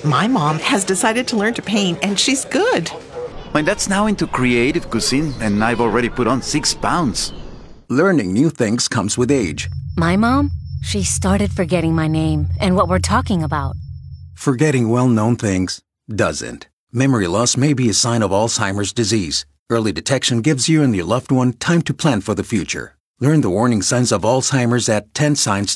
My mom has decided to learn to paint, and she's good. My dad's now into creative cuisine, and I've already put on 6 pounds. Learning new things comes with age. My mom, she started forgetting my name and what we're talking about. Forgetting well-known things doesn't. Memory loss may be a sign of Alzheimer's disease. Early detection gives you and your loved one time to plan for the future. Learn the warning signs of Alzheimer's at 10signs